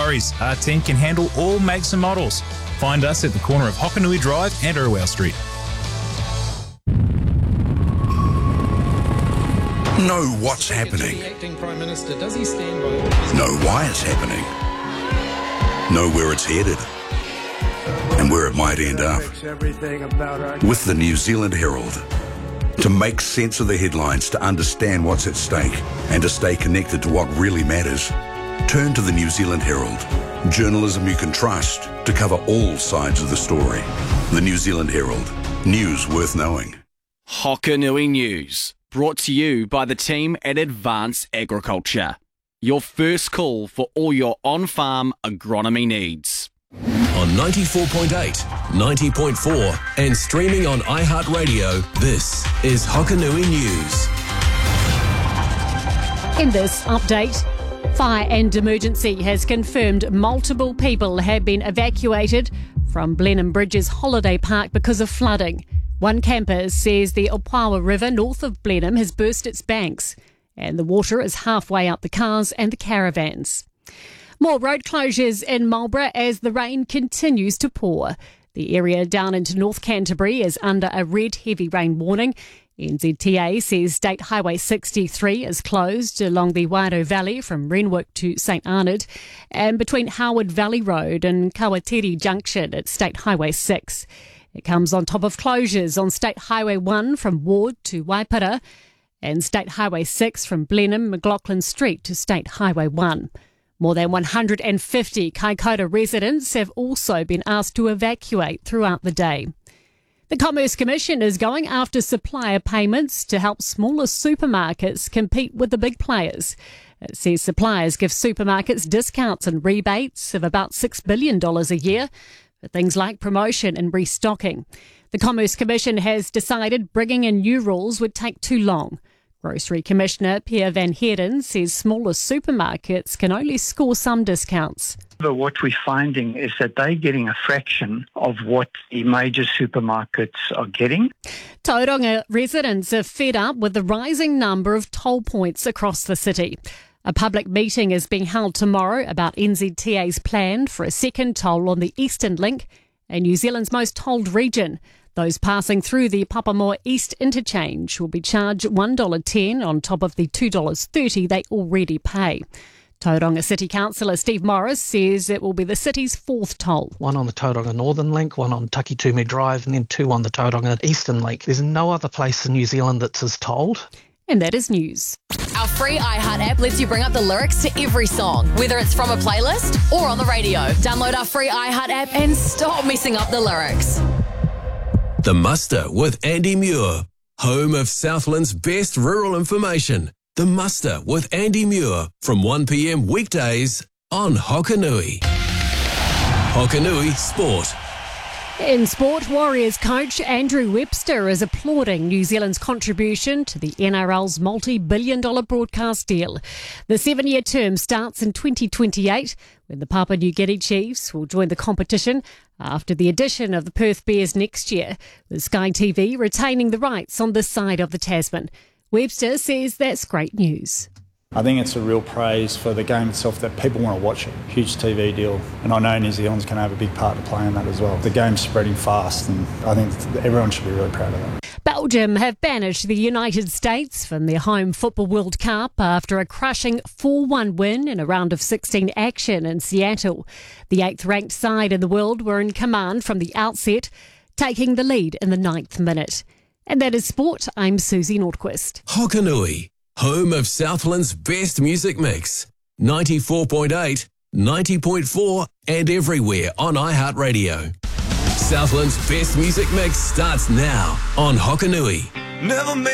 worries. Our team can handle all makes and models. Find us at the corner of Hokanui Drive and Irwell Street. Know what's happening. Know why it's happening. Know where it's headed and where it might end up. With the New Zealand Herald. To make sense of the headlines, to understand what's at stake, and to stay connected to what really matters, turn to the New Zealand Herald. Journalism you can trust to cover all sides of the story. The New Zealand Herald. News worth knowing. Hokanui News. Brought to you by the team at Advance Agriculture. Your first call for all your on-farm agronomy needs. On 94.8, 90.4 and streaming on iHeartRadio, this is Hokanui News. In this update, Fire and Emergency has confirmed multiple people have been evacuated from Blenheim Bridges holiday park because of flooding. One camper says the Opawa River north of Blenheim has burst its banks and the water is halfway up the cars and the caravans. More road closures in Marlborough as the rain continues to pour. The area down into North Canterbury is under a red heavy rain warning. NZTA says State Highway 63 is closed along the Wairau Valley from Renwick to St Arnaud and between Howard Valley Road and Kawatiri Junction at State Highway 6. It comes on top of closures on State Highway 1 from Ward to Waipara and State Highway 6 from Blenheim, McLaughlin Street to State Highway 1. More than 150 Kaikoura residents have also been asked to evacuate throughout the day. The Commerce Commission is going after supplier payments to help smaller supermarkets compete with the big players. It says suppliers give supermarkets discounts and rebates of about $6 billion a year for things like promotion and restocking. The Commerce Commission has decided bringing in new rules would take too long. Grocery Commissioner Pierre Van Heerden says smaller supermarkets can only score some discounts. But what we're finding is that they're getting a fraction of what the major supermarkets are getting. Tauranga residents are fed up with the rising number of toll points across the city. A public meeting is being held tomorrow about NZTA's plan for a second toll on the Eastern Link, and New Zealand's most tolled region. Those passing through the Papamoa East interchange will be charged $1.10 on top of the $2.30 they already pay. Tauranga City Councillor Steve Morris says it will be the city's fourth toll. One on the Tauranga Northern Link, one on Takitumu Drive, and then two on the Tauranga Eastern Link. There's no other place in New Zealand that's as tolled. And that is news. Our free iHeart app lets you bring up the lyrics to every song, whether it's from a playlist or on the radio. Download our free iHeart app and stop messing up the lyrics. The Muster with Andy Muir, home of Southland's best rural information. The Muster with Andy Muir from 1 p.m. weekdays on Hokanui. Hokanui Sport. In sport, Warriors coach Andrew Webster is applauding New Zealand's contribution to the NRL's multi-billion-dollar broadcast deal. The 7-year term starts in 2028 when the Papua New Guinea Chiefs will join the competition after the addition of the Perth Bears next year, with Sky TV retaining the rights on this side of the Tasman. Webster says that's great news. I think it's a real praise for the game itself that people want to watch it. Huge TV deal. And I know New Zealand's going to have a big part to play in that as well. The game's spreading fast and I think everyone should be really proud of that. Belgium have banished the United States from their home Football World Cup after a crushing 4-1 win in a round of 16 action in Seattle. The 8th-ranked side in the world were in command from the outset, taking the lead in the 9th minute. And that is sport. I'm Susie Nordquist. Hokanui, home of Southland's best music mix. 94.8, 90.4 and everywhere on iHeartRadio. Southland's best music mix starts now on Hokanui. Never